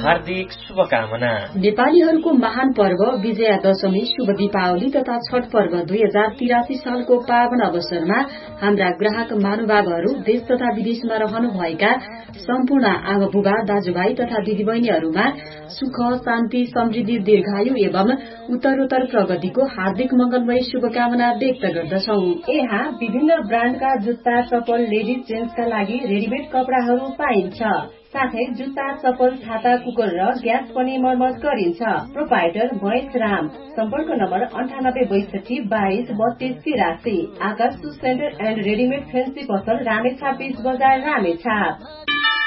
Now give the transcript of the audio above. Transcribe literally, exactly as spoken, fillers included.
हार्दिक शुभकामना। नेपालीहरूको महान पर्व विजया दशमी, शुभ दीपावली तथा छठ पर्व दुई हजार तिरासी सालको पावन अवसरमा हाम्रा ग्राहक महानुभावहरू, देश तथा विदेशमा रहनुभएका सम्पूर्ण आमा बुबा, दाजुभाइ तथा दिदीबहिनीहरूमा सुख, शान्ति, समृद्धि, दीर्घायु एवं उत्तरोत्तर प्रगतिको हार्दिक मंगलमय शुभकामना व्यक्त गर्दछौ। यहाँ विभिन्न ब्रान्डका जुत्ता, चप्पल, लेडिज जेन्ट्सका लागि रेडिमेड कपडाहरू पाइन्छ। साथै जुत्ता, चप्पल, छाता, कुकर र ग्यास पनि मर्मत गरिन्छ। प्रोपाइटर महेश राम। सम्पर्क नम्बर अन्ठानब्बे बैसठी बाइस बत्तीस तिरासी। आकाश शू सेन्टर एण्ड रेडिमेड फेन्सी पसल, रामेछाप बीच बजार, रामेछाप।